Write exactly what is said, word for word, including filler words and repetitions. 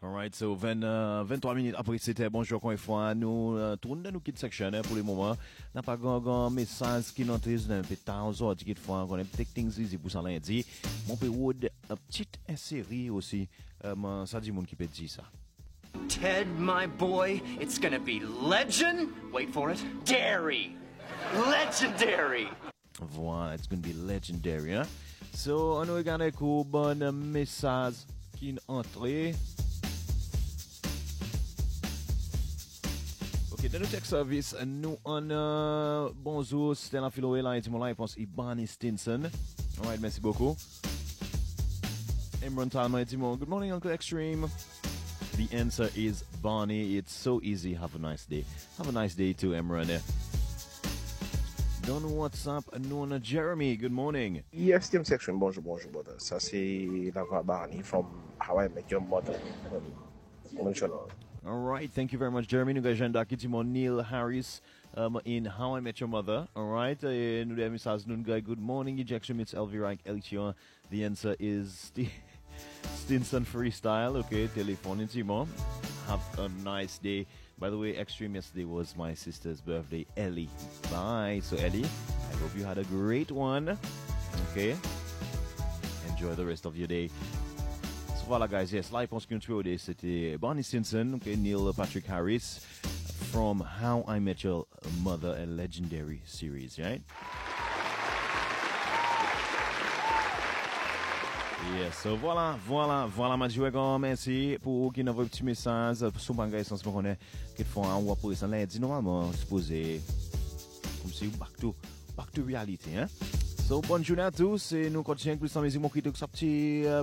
Alright, so vingt, euh, vingt-trois minutes après c'était bonjour encore une fois. Nous euh, tournons dans nos kids section hein, pour le moment. N'a pas grand message qui n'entre dans un peu tard aujourd'hui qui fois on a take things easy pour ça lundi. Mon peu wood une petite série aussi. Euh, ça dit monde qui peut dire ça. Ted, my boy, it's gonna be legend. Wait for it. Dairy. Legendary. Voilà, it's gonna be legendary. Hein? So, on regarde un bon message qui entré. Ok, dans le tech service, nous on a bonjour, Stella Philoela et mon réponse Ibani Stinson. Alright, merci beaucoup. Imran Talma et good morning, Uncle Extreme. The answer is Bonnie. It's so easy. Have a nice day. Have a nice day too, Imran. Dans WhatsApp, nous on a Jeremy. Good morning. Yes, team section. Bonjour, bonjour, brother. Ça c'est la voix Barney from How I Met Your Mother. Bonjour. All right, thank you very much, Jeremy. Nous avons dit Neil Harris um, in How I Met Your Mother. All right, uh, nous avons message nous good morning. Ejection meets L V Rank Elchion. The answer is St- Stinson Freestyle. Okay, telephone Timon. Have a nice day. By the way, Extreme yesterday was my sister's birthday, Ellie. Bye. So Ellie, I hope you had a great one. Okay, enjoy the rest of your day. So voilà, guys. Yes, live on Control Day. C'était Barney Stinson, okay, Neil Patrick Harris from How I Met Your Mother, a legendary series, right? Yes, so voilà, voilà, voilà, ma joué grand merci pour qui n'envoie un petit message sur mon gars, sans me connaître, qu'ils font un ou pour ça lundi normalement, supposé comme si back to back to reality, hein. So bonne journée à tous et nous continuons avec plus en musique mon qui te sorti